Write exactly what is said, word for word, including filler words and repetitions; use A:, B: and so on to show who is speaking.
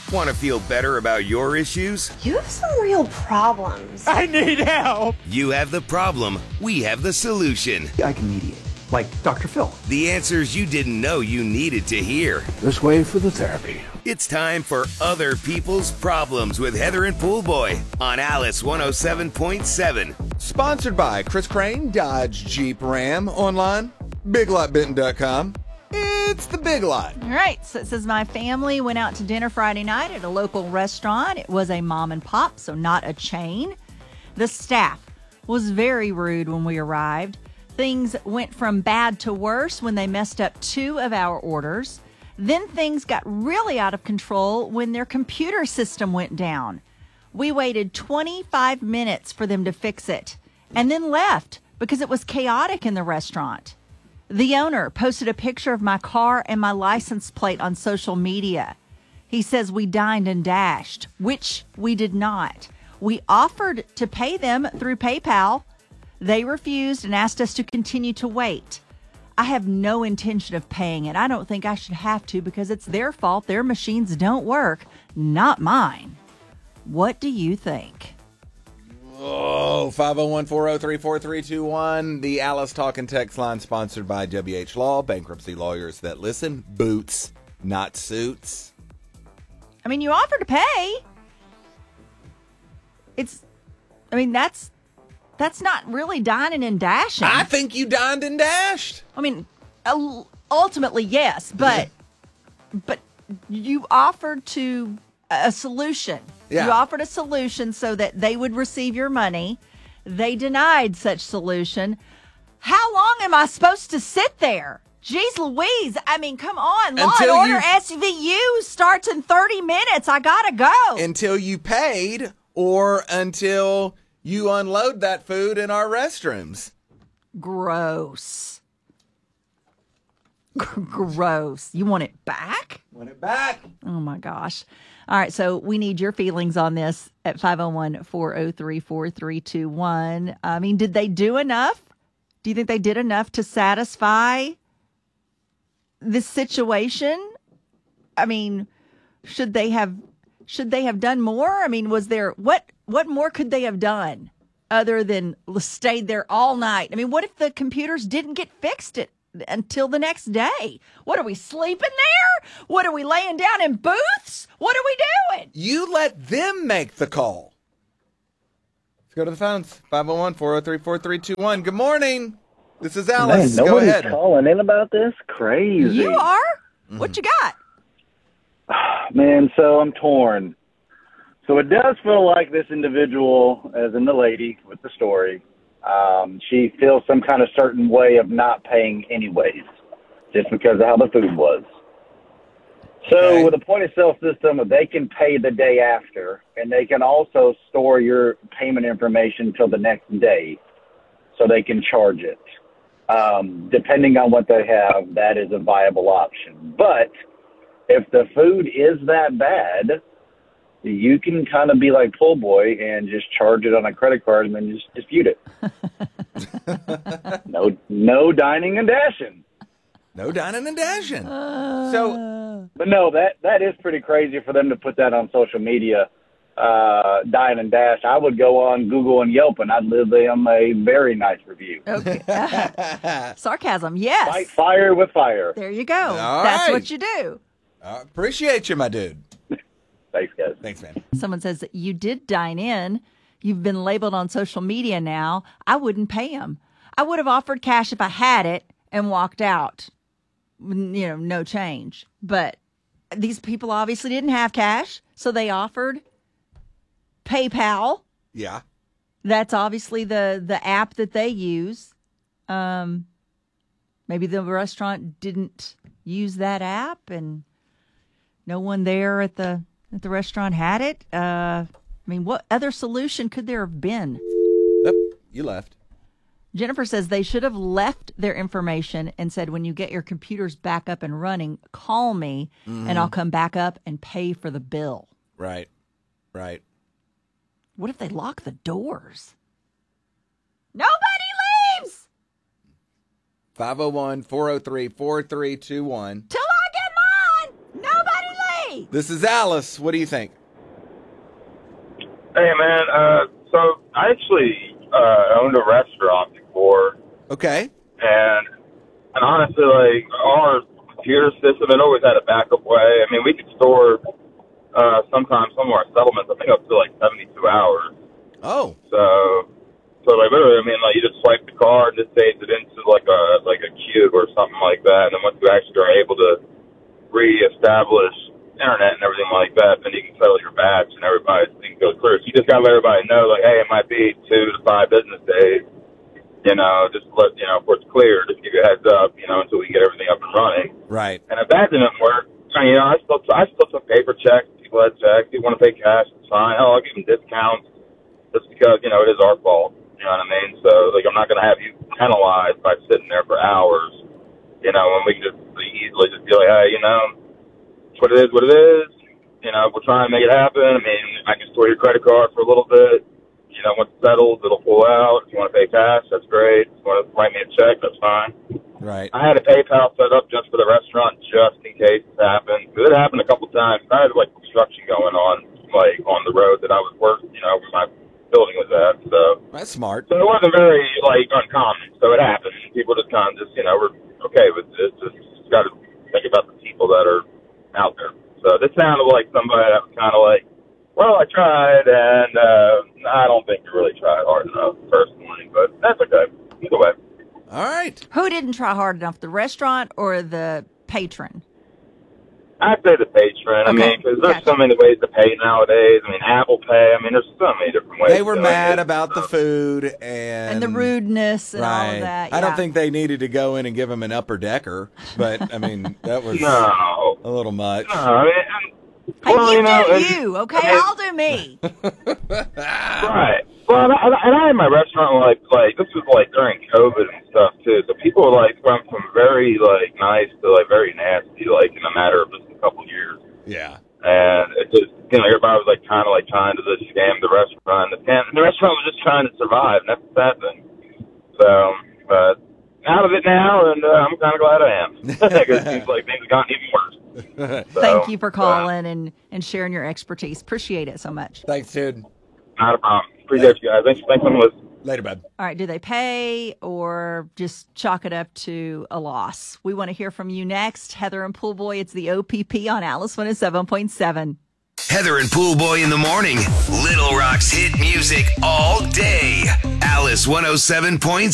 A: Want to feel better about your issues?
B: You have some real problems.
C: I need help.
A: You have the problem, we have the solution.
D: I can mediate, like Doctor Phil.
A: The answers you didn't know you needed to hear.
D: This way for the therapy.
A: It's time for Other People's Problems with Heather and Poolboy on Alice one oh seven point seven.
E: Sponsored by Chris Crane, Dodge Jeep Ram, online, big lot benton dot com. It's the Big Lot.
F: All right, so it says my family went out to dinner Friday night at a local restaurant. It was a mom and pop, so not a chain. The staff was very rude when we arrived. Things went from bad to worse when they messed up two of our orders. Then things got really out of control when their computer system went down. We waited twenty-five minutes for them to fix it and then left because it was chaotic in the restaurant. The owner posted a picture of my car and my license plate on social media. He says we dined and dashed, which we did not. We offered to pay them through PayPal. They refused and asked us to continue to wait. I have no intention of paying it. I don't think I should have to because it's their fault. Their machines don't work, not mine. What do you think?
E: Oh, five oh one, four oh three, four three two one. The Alice Talking text line sponsored by W H Law, bankruptcy lawyers that listen. Boots, not suits.
F: I mean, you offered to pay. It's, I mean, that's, that's not really dining and dashing.
E: I think you dined and dashed.
F: I mean, ultimately, yes, but, but you offered to a solution.
E: Yeah.
F: You offered a solution so that they would receive your money. They denied such solution. How long am I supposed to sit there? Jeez Louise. I mean, come on. Law and
E: Until
F: Order
E: you-
F: S V U starts in thirty minutes. I gotta go.
E: Until you paid or until you unload that food in our restrooms.
F: Gross. Gross. You want it back?
E: Want it back.
F: Oh, my gosh. All right, so we need your feelings on this at five oh one, four oh three, four three two one. I mean, did they do enough? Do you think they did enough to satisfy this situation? I mean, should they have should they have done more? I mean, was there what what more could they have done other than stayed there all night? I mean, what if the computers didn't get fixed it until the next day? What, are we sleeping there? What, are we laying down in booths? What are we doing?
E: You let them make the call. Let's go to the phones. five oh one, four oh three, four three two one. Good morning. This is Alice.
G: Man,
E: go
G: nobody's
E: ahead.
G: calling in about this? Crazy.
F: You are? Mm-hmm. What you got?
G: Man, so I'm torn. So it does feel like this individual, as in the lady with the story, um, she feels some kind of certain way of not paying anyways, just because of how the food was. So
E: Okay.
G: with a point-of-sale system, they can pay the day after, and they can also store your payment information till the next day, so they can charge it. Um, depending on what they have, that is a viable option. But if the food is that bad, you can kind of be like Pool Boy and just charge it on a credit card and then just dispute it. no, no dining and dashing.
E: No dining and dashing.
F: Uh,
E: so,
G: But no, that that is pretty crazy for them to put that on social media. Uh, dine and dash. I would go on Google and Yelp and I'd leave them a very nice review.
F: Okay. Sarcasm, yes.
G: Fight fire with fire.
F: There you go.
E: All
F: That's
E: right.
F: what you do.
E: I appreciate you, my dude.
G: Thanks, guys.
E: Thanks, man.
F: Someone says that you did dine in. You've been labeled on social media now. I wouldn't pay him. I would have offered cash if I had it and walked out. You know, no change. But these people obviously didn't have cash, so they offered PayPal.
E: Yeah.
F: That's obviously the, the app that they use. Um, maybe the restaurant didn't use that app and no one there at the at the restaurant had it. Uh, I mean, what other solution could there have been?
E: Yep. You left.
F: Jennifer says they should have left their information and said, when you get your computers back up and running, call me and I'll come back up and pay for the bill.
E: Right. Right.
F: What if they lock the doors? Nobody leaves
E: five oh one, four oh three, four three two one.
F: till I get mine. Nobody Hey.
E: This is Alice. What do you think?
C: Hey, man. Uh, so I actually uh, owned a restaurant before,
E: Okay.
C: and and honestly, like our computer system, it always had a backup way. I mean, we could store uh, sometimes some of our settlements, I think, up to like seventy-two hours.
E: Oh.
C: So, so like literally, I mean, like you just swipe the card and it saves it into like a like a cube or something like that, and then once you actually are able to reestablish internet and everything like that, then you can settle your batch and everybody can go through. So you just gotta let everybody know, like, hey, it might be two to five business days. You know, just let you know before it's clear. Just give you a heads up, you know, until we get everything up and running.
E: Right.
C: And if that didn't work, you know, I still I still took paper checks. People had checks. If you want to pay cash, it's fine. Hell, I'll give them discounts just because you know it is our fault. You know what I mean? So like, I'm not gonna have you penalized by sitting there for hours. You know, when we can just easily just be like, hey, you know. What it is, what it is. You know, we'll try and make it happen. I mean, I can store your credit card for a little bit. You know, once it settles, it'll pull out. If you want to pay cash, that's great. If you want to write me a check, that's fine.
E: Right.
C: I had a PayPal set up just for the restaurant, just in case it happened. It happened a couple times. I had like construction going on, like on the road that I was working. You know, where my building was at. So
E: That's smart.
C: so it wasn't very like uncommon. So it happened. People just kind of just you know were okay with it. Just, just got to think about the people that are out there. So this sounded like somebody that was kind of like, well, I tried, and uh, I don't think you really tried hard enough, personally, but that's okay. Either way.
E: All right.
F: Who didn't try hard enough, the restaurant or the patron?
C: I'd say the patron. I
F: Okay,
C: mean, because there's
F: gotcha.
C: so many ways to pay nowadays. I mean, Apple Pay. I mean, there's so many different ways.
E: They were
C: to
E: mad
C: it.
E: about the food and,
F: And the rudeness and all
E: right.
F: of that.
E: I don't
F: yeah.
E: think they needed to go in and give him an upper decker, but I mean that was
C: No.
E: a little much.
C: No, I mean, I'm,
F: Hey,
C: well,
F: you,
C: you know,
F: do
C: and-
F: you, okay?
C: I mean-
F: I'll do me.
C: Right. Well, and I, and I had my restaurant like like this was like during COVID and stuff too. So people were like went from very like nice to like very nasty like in a matter of just a couple years.
E: Yeah.
C: And it just you know everybody was like kind of like trying to just scam the restaurant. The, scam, the restaurant was just trying to survive, and that's the sad thing. So, but out of it now, and uh, I'm kind of glad I am because it seems like things have gotten even worse. So,
F: Thank you for
C: uh,
F: calling and, and sharing your expertise. Appreciate it so much.
E: Thanks, dude.
C: Not a problem. Appreciate you guys. Thanks, thanks for listening.
E: Later, bud.
F: All right, do they pay or just chalk it up to a loss? We want to hear from you next. Heather and Pool Boy, it's the O P P on Alice one oh seven point seven.
A: Heather and Pool Boy in the morning. Little Rock's hit music all day. Alice one oh seven point seven.